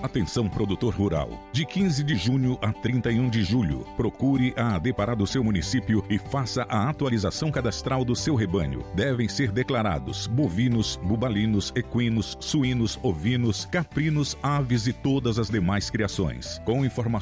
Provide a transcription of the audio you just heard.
Atenção, produtor rural. De 15 de junho a 31 de julho, procure a ADEPARÁ do seu município e faça a atualização cadastral do seu rebanho. Devem ser declarados bovinos, bubalinos, equinos, suínos, ovinos, caprinos, aves e todas as demais criações. Com informações